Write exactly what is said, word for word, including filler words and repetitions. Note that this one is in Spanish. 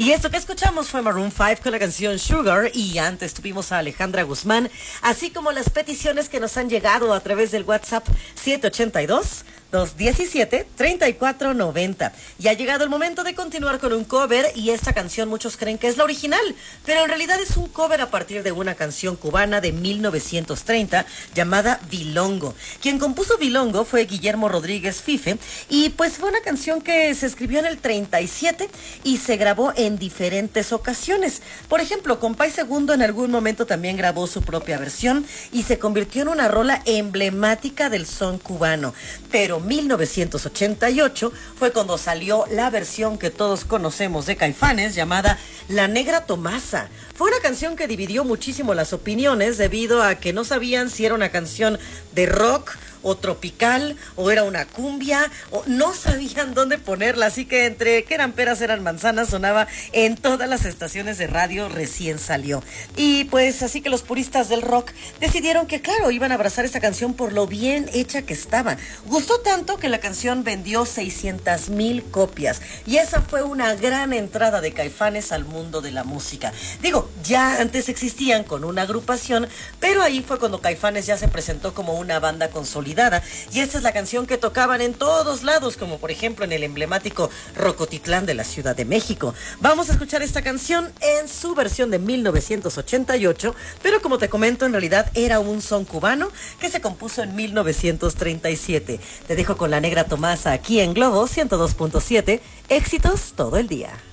Y esto que escuchamos fue Maroon cinco con la canción Sugar, y antes tuvimos a Alejandra Guzmán, así como las peticiones que nos han llegado a través del WhatsApp siete ocho dos, dos uno siete, tres cuatro nueve cero. Y ha llegado el momento de continuar con un cover, y esta canción muchos creen que es la original, pero en realidad es un cover a partir de una canción cubana de mil novecientos treinta llamada Bilongo. Quien compuso Bilongo fue Guillermo Rodríguez Fife, y pues fue una canción que se escribió en el treinta y siete y se grabó en diferentes ocasiones. Por ejemplo, Compay Segundo en algún momento también grabó su propia versión y se convirtió en una rola emblemática del son cubano. Pero mil novecientos ochenta y ocho fue cuando salió la versión que todos conocemos de Caifanes llamada La Negra Tomasa. Fue una canción que dividió muchísimo las opiniones debido a que no sabían si era una canción de rock o tropical, o era una cumbia, o no sabían dónde ponerla, así que entre que eran peras, eran manzanas, sonaba en todas las estaciones de radio recién salió. Y pues así que los puristas del rock decidieron que claro, iban a abrazar esta canción por lo bien hecha que estaba. Gustó tanto que la canción vendió seiscientas mil copias, y esa fue una gran entrada de Caifanes al mundo de la música. Digo, ya antes existían con una agrupación, pero ahí fue cuando Caifanes ya se presentó como una banda consolidada. Y esta es la canción que tocaban en todos lados, como por ejemplo en el emblemático Rocotitlán de la Ciudad de México. Vamos a escuchar esta canción en su versión de mil novecientos ochenta y ocho, pero como te comento, en realidad era un son cubano que se compuso en mil novecientos treinta y siete. Te dejo con La Negra Tomasa aquí en Globo ciento dos punto siete, éxitos todo el día.